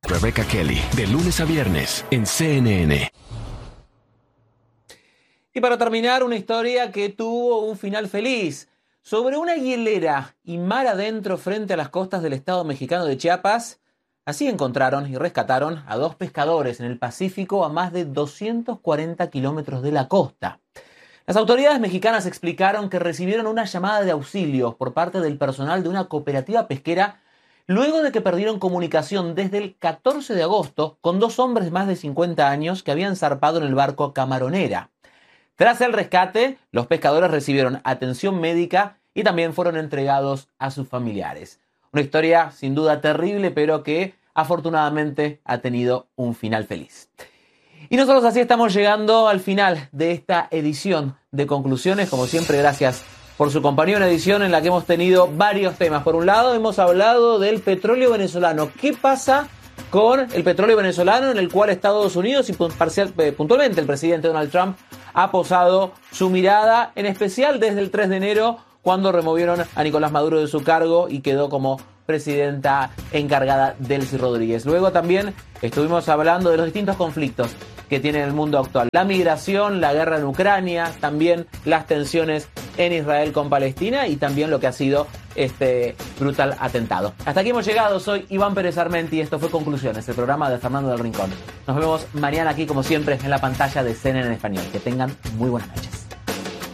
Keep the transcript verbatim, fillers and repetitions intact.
Rebecca Kelly, de lunes a viernes en C N N. Y para terminar, una historia que tuvo un final feliz. Sobre una hielera y mar adentro frente a las costas del estado mexicano de Chiapas, así encontraron y rescataron a dos pescadores en el Pacífico a más de doscientos cuarenta kilómetros de la costa. Las autoridades mexicanas explicaron que recibieron una llamada de auxilio por parte del personal de una cooperativa pesquera luego de que perdieron comunicación desde el catorce de agosto con dos hombres de más de cincuenta años que habían zarpado en el barco Camaronera. Tras el rescate, los pescadores recibieron atención médica y también fueron entregados a sus familiares. Una historia sin duda terrible, pero que afortunadamente ha tenido un final feliz. Y nosotros así estamos llegando al final de esta edición de Conclusiones. Como siempre, gracias por su compañía. Una edición en la que hemos tenido varios temas. Por un lado, hemos hablado del petróleo venezolano. ¿Qué pasa con el petróleo venezolano, en el cual Estados Unidos y parcial, puntualmente el presidente Donald Trump ha posado su mirada, en especial desde el tres de enero, cuando removieron a Nicolás Maduro de su cargo y quedó como presidenta encargada Delcy Rodríguez? Luego también estuvimos hablando de los distintos conflictos que tiene el mundo actual. La migración, la guerra en Ucrania, también las tensiones en Israel con Palestina y también lo que ha sido este brutal atentado. Hasta aquí hemos llegado. Soy Iván Pérez Armenti y esto fue Conclusiones, el programa de Fernando del Rincón. Nos vemos mañana aquí, como siempre, en la pantalla de C N N en español. Que tengan muy buenas noches.